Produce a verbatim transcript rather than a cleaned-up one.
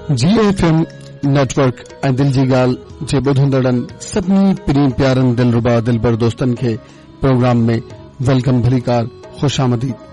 जी F M network ऐं दिल जी ॻाल्हि जे ॿुधंदड़नि सभिनी प्रिय प्यारनि दिलरुबा दिलबर दोस्तनि खे प्रोग्राम में वेलकम भलीकार ख़ुश आमदीद।